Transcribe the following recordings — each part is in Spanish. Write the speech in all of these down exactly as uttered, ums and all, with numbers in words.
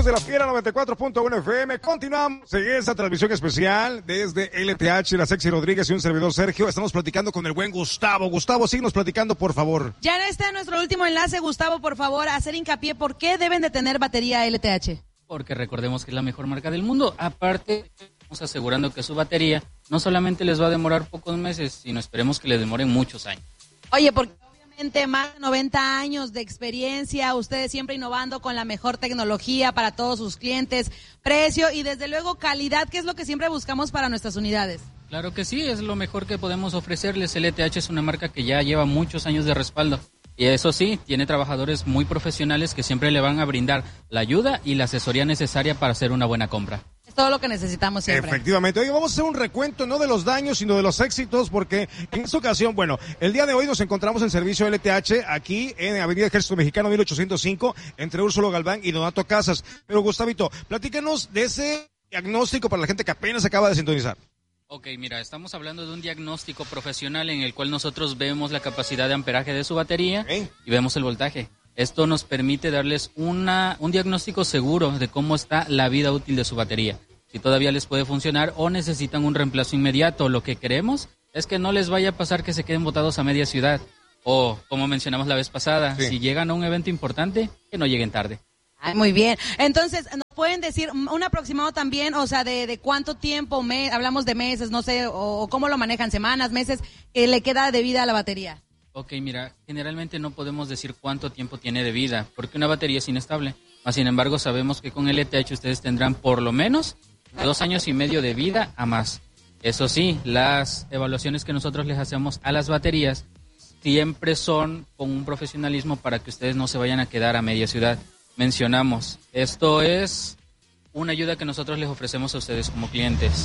amigos de la Fiera noventa y cuatro punto uno F M, continuamos en esta transmisión especial desde L T H, la Sexy Rodríguez y un servidor Sergio. Estamos platicando con el buen Gustavo. Gustavo, síguenos platicando, por favor. Ya está nuestro último enlace, Gustavo, por favor, hacer hincapié, ¿por qué deben de tener batería L T H? Porque recordemos que es la mejor marca del mundo. Aparte, estamos asegurando que su batería no solamente les va a demorar pocos meses, sino esperemos que les demoren muchos años. Oye, porque obviamente más de noventa años de experiencia, ustedes siempre innovando con la mejor tecnología para todos sus clientes, precio y desde luego calidad, que es lo que siempre buscamos para nuestras unidades. Claro que sí, es lo mejor que podemos ofrecerles. L T H es una marca que ya lleva muchos años de respaldo. Y eso sí, tiene trabajadores muy profesionales que siempre le van a brindar la ayuda y la asesoría necesaria para hacer una buena compra. Es todo lo que necesitamos siempre. Efectivamente. Oye, vamos a hacer un recuento no de los daños, sino de los éxitos, porque en esta ocasión, bueno, el día de hoy nos encontramos en servicio L T H aquí en Avenida Ejército Mexicano mil ochocientos cinco, entre Úrsulo Galván y Donato Casas. Pero Gustavito, platícanos de ese diagnóstico para la gente que apenas acaba de sintonizar. Ok, mira, estamos hablando de un diagnóstico profesional en el cual nosotros vemos la capacidad de amperaje de su batería ¿Eh? y vemos el voltaje. Esto nos permite darles una, un diagnóstico seguro de cómo está la vida útil de su batería. Si todavía les puede funcionar o necesitan un reemplazo inmediato. Lo que queremos es que no les vaya a pasar que se queden botados a media ciudad. O, como mencionamos la vez pasada, sí. si llegan a un evento importante, que no lleguen tarde. Ay, muy bien. Entonces, ¿nos pueden decir un aproximado también, o sea, de, de cuánto tiempo, me, hablamos de meses, no sé, o, o cómo lo manejan, semanas, meses, que le queda de vida a la batería? Ok, mira, generalmente no podemos decir cuánto tiempo tiene de vida, porque una batería es inestable. Mas, sin embargo, sabemos que con L T H ustedes tendrán por lo menos dos años y medio de vida a más. Eso sí, las evaluaciones que nosotros les hacemos a las baterías siempre son con un profesionalismo para que ustedes no se vayan a quedar a media ciudad. Mencionamos, esto es una ayuda que nosotros les ofrecemos a ustedes como clientes.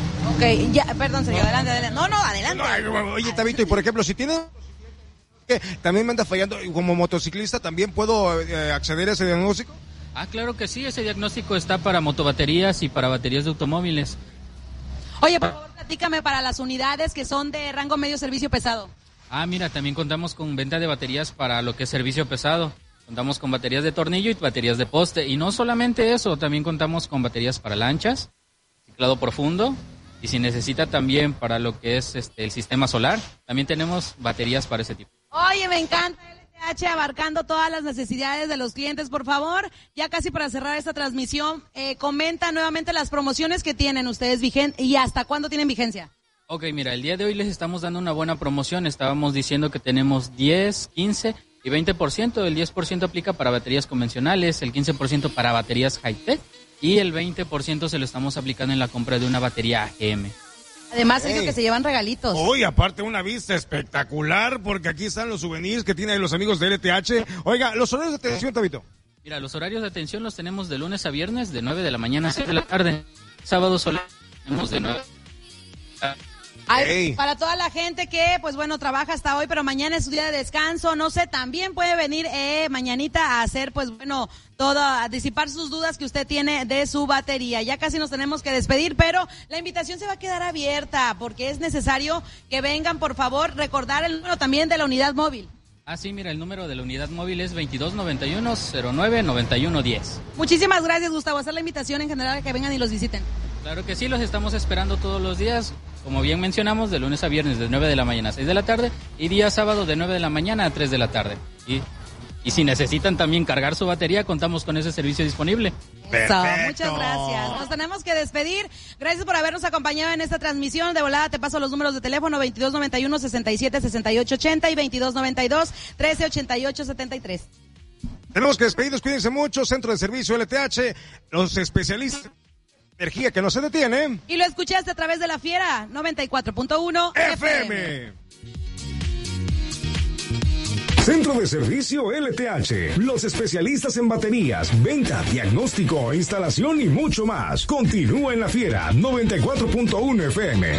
Ok, ya, perdón, señor, adelante, adelante. No, no, adelante. No, oye, Tabito, y por ejemplo, si tiene... también me anda fallando, como motociclista, ¿también puedo eh, acceder a ese diagnóstico? Ah, claro que sí, ese diagnóstico está para motobaterías y para baterías de automóviles. Oye, por favor, platícame para las unidades que son de rango medio servicio pesado. Ah, mira, también contamos con venta de baterías para lo que es servicio pesado. Contamos con baterías de tornillo y baterías de poste. Y no solamente eso, también contamos con baterías para lanchas, ciclado profundo. Y si necesita también para lo que es este el sistema solar, también tenemos baterías para ese tipo. Oye, me encanta L T H abarcando todas las necesidades de los clientes. Por favor, ya casi para cerrar esta transmisión, eh, comenta nuevamente las promociones que tienen ustedes vigentes y hasta cuándo tienen vigencia. Ok, mira, el día de hoy les estamos dando una buena promoción. Estábamos diciendo que tenemos diez, quince y veinte por ciento. El diez por ciento aplica para baterías convencionales, el quince por ciento para baterías high-tech y el veinte por ciento se lo estamos aplicando en la compra de una batería A G M. Además, Sergio, hey. que se llevan regalitos. Hoy, aparte, una vista espectacular, porque aquí están los souvenirs que tienen los amigos de L T H. Oiga, los horarios de atención, Tabito. Mira, los horarios de atención los tenemos de lunes a viernes, de nueve de la mañana a seis de la tarde. Sábado solo tenemos de nueve. Ay, hey. Para toda la gente que, pues bueno, trabaja hasta hoy, pero mañana es su día de descanso, no sé, también puede venir eh, mañanita a hacer, pues bueno, todo, a disipar sus dudas que usted tiene de su batería. Ya casi nos tenemos que despedir, pero la invitación se va a quedar abierta, porque es necesario que vengan, por favor, recordar el número también de la unidad móvil. Ah, sí, mira, el número de la unidad móvil es veintidós noventa y uno cero nueve noventa y uno diez. Muchísimas gracias, Gustavo. Hacer la invitación en general a que vengan y los visiten. Claro que sí, los estamos esperando todos los días, como bien mencionamos, de lunes a viernes de nueve de la mañana a seis de la tarde y día sábado de nueve de la mañana a tres de la tarde. Y, y si necesitan también cargar su batería, contamos con ese servicio disponible. Eso, muchas gracias. Nos tenemos que despedir. Gracias por habernos acompañado en esta transmisión. De volada te paso los números de teléfono veintidós noventa y uno sesenta y siete sesenta y ocho ochenta y veintidós noventa y dos trece ochenta y ocho setenta y tres. Tenemos que despedirnos, cuídense mucho. Centro de Servicio L T H, los especialistas. Energía que no se detiene. Y lo escuchaste a través de la Fiera noventa y cuatro punto uno F M. Centro de Servicio L T H. Los especialistas en baterías, venta, diagnóstico, instalación y mucho más. Continúa en la Fiera noventa y cuatro punto uno F M.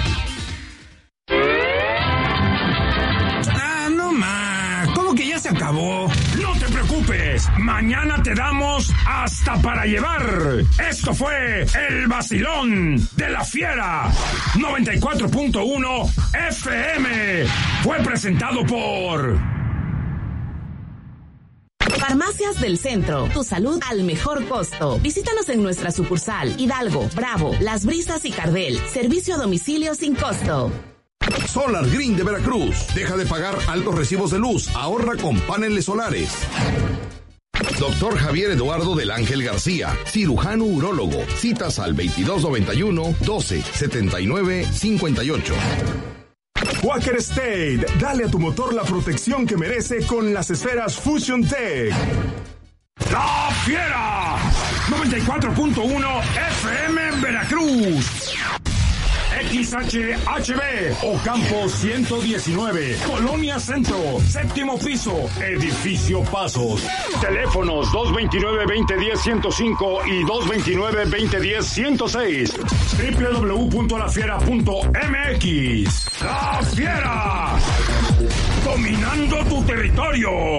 Ah, no más. ¿Cómo que ya se acabó? No te preocupes. Mañana te damos hasta para llevar. Esto fue el vacilón de la Fiera noventa y cuatro punto uno F M. Fue presentado por Farmacias del Centro, tu salud al mejor costo. Visítanos en nuestra sucursal Hidalgo, Bravo, Las Brisas y Cardel. Servicio a domicilio sin costo. Solar Green de Veracruz. Deja de pagar altos recibos de luz. Ahorra con paneles solares. Doctor Javier Eduardo del Ángel García, cirujano urólogo. Citas al veintidós noventa y uno, doce, setenta y nueve, cincuenta y ocho. Quaker State, dale a tu motor la protección que merece con las esferas Fusion Tech. ¡La Fiera! noventa y cuatro punto uno F M Veracruz. X H H B, Ocampo ciento diecinueve, Colonia Centro, séptimo piso, Edificio Pasos. Teléfonos dos veintinueve, veinte diez, ciento cinco y dos veintinueve, veinte diez, ciento seis. doble u doble u doble u punto la fiera punto m x. ¡La Fiera! Dominando tu territorio.